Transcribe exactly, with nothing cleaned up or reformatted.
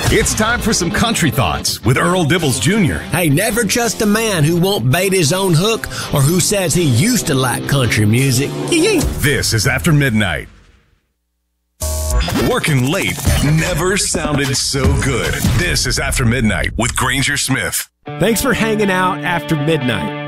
It's time for some country thoughts with Earl Dibbles Junior Hey, never trust a man who won't bait his own hook or who says he used to like country music. This is After Midnight. Working late never sounded so good. This is After Midnight with Granger Smith. Thanks for hanging out after midnight.